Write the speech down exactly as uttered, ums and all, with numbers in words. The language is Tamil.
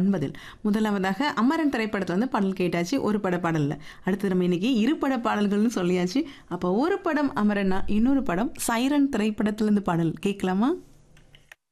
ஒன்பதில். முதலாவதாக அமரன் திரைப்படத்துலேருந்து பாடல் கேட்டாச்சு, ஒரு பட பாடல்ல. அடுத்து நம்ம இன்னைக்கு இரு பட பாடல்கள்னு சொல்லியாச்சு. அப்போ ஒரு படம் அமரன்னா இன்னொரு படம் சைரன் திரைப்படத்துலேருந்து பாடல் கேட்கலாமா?